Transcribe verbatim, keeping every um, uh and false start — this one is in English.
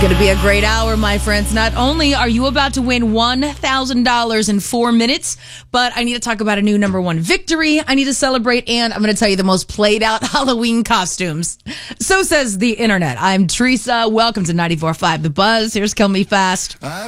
going to be a great hour, my friends. Not only are you about to win one thousand dollars in four minutes, but I need to talk about a new number one victory I need to celebrate, and I'm going to tell you the most played out Halloween costumes. So says the internet. I'm Teresa. Welcome to ninety-four point five The Buzz. Here's Kill Me Fast.